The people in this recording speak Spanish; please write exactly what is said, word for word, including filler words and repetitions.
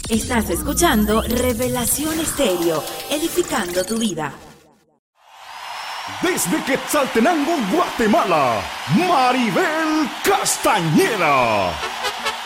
Estás escuchando Revelación Estéreo, edificando tu vida. Desde Quetzaltenango, Guatemala, Maribel Castañeda.